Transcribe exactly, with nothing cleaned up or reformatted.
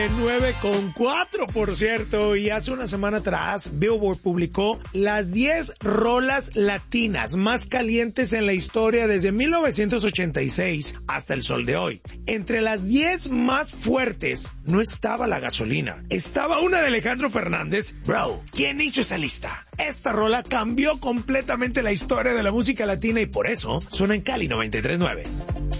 nueve con cuatro, por cierto, y hace una semana atrás Billboard publicó las diez rolas latinas más calientes en la historia desde mil novecientos ochenta y seis hasta el sol de hoy. Entre las diez más fuertes no estaba la gasolina, estaba una de Alejandro Fernández. Bro, ¿quién hizo esa lista? Esta rola cambió completamente la historia de la música latina y por eso suena en Cali noventa y tres punto nueve.